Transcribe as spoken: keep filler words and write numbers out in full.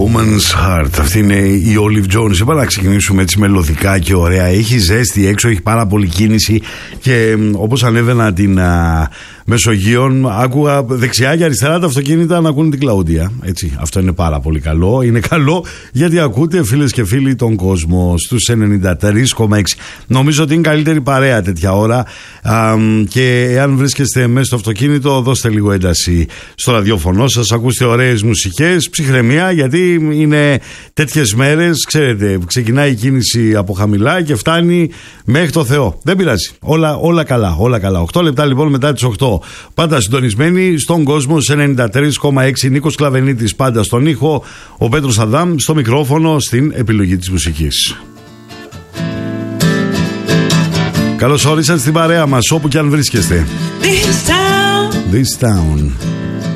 Woman's Heart. Αυτή είναι η Olive Jones. Είπα να ξεκινήσουμε έτσι μελωδικά και ωραία. Έχει ζέστη έξω, έχει πάρα πολύ κίνηση. Και όπως ανέβαινα την α, Μεσογείων, άκουγα δεξιά και αριστερά τα αυτοκίνητα να ακούνε την Κλαούντια. Έτσι, αυτό είναι πάρα πολύ καλό. Είναι καλό γιατί ακούτε, φίλες και φίλοι, τον κόσμο στους ενενήντα τρία κόμμα έξι. Νομίζω ότι είναι καλύτερη παρέα τέτοια ώρα. Α, και εάν βρίσκεστε μέσα στο αυτοκίνητο, δώστε λίγο ένταση στο ραδιόφωνο σας. Ακούστε ωραίες μουσικές, ψυχραιμία, γιατί είναι τέτοιες μέρες, ξέρετε, ξεκινάει η κίνηση από χαμηλά και φτάνει μέχρι το Θεό. Δεν πειράζει. Όλα, όλα καλά, όλα καλά. οκτώ λεπτά λοιπόν μετά τις οκτώ. Πάντα συντονισμένοι στον κόσμο σε ενενήντα τρία κόμμα έξι. Νίκος Κλαβενίτης πάντα στον ήχο. Ο Πέτρος Αδάμ στο μικρόφωνο, στην επιλογή της μουσικής. Καλώς όρισαν στην παρέα μας όπου και αν βρίσκεστε. This town. This town.